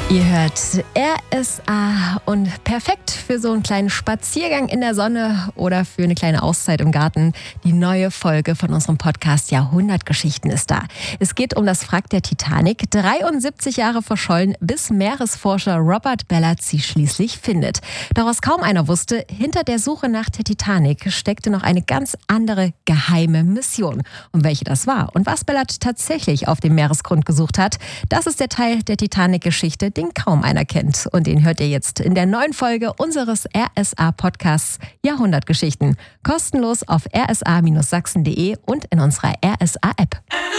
Ihr hört RSA und perfekt für so einen kleinen Spaziergang in der Sonne oder für eine kleine Auszeit im Garten. Die neue Folge von unserem Podcast Jahrhundertgeschichten ist da. Es geht um das Wrack der Titanic, 73 Jahre verschollen, bis Meeresforscher Robert Ballard sie schließlich findet. Doch was kaum einer wusste, hinter der Suche nach der Titanic steckte noch eine ganz andere geheime Mission. Und welche das war und was Ballard tatsächlich auf dem Meeresgrund gesucht hat, das ist der Teil der Titanic-Geschichte, den kaum einer kennt. Und den hört ihr jetzt in der neuen Folge unseres RSA-Podcasts Jahrhundertgeschichten. Kostenlos auf rsa-sachsen.de und in unserer RSA-App.